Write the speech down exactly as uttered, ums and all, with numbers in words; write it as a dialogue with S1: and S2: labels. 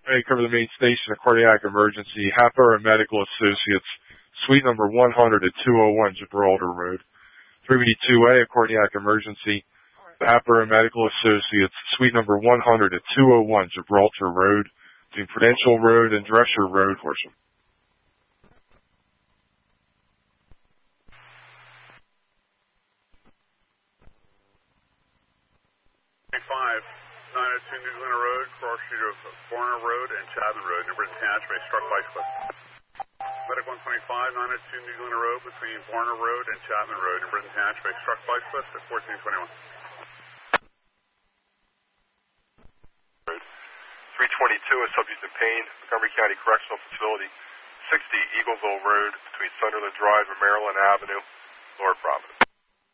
S1: Hey, cover the main station, a cardiac emergency. Happer Medical Associates, suite number one hundred at two oh one Gibraltar Road. three eighty-two A, a cardiac emergency. Happer Medical Associates, suite number one hundred at two oh one Gibraltar Road, between Prudential Road and Drescher Road, Horsham.
S2: five, nine oh two New Glenna Road, cross street of Warner Road and Chapman Road, near Britton Hatchway, struck bicyclist. Medic one twenty-five, nine oh two New Glenna Road, between Warner Road and Chapman Road, near Britton Hatchway, struck bicyclist at fourteen twenty-one.
S3: three twenty-two, a subject in pain, Montgomery County Correctional Facility, sixty Eagleville Road, between Sunderland Drive and Maryland Avenue, Lower Providence.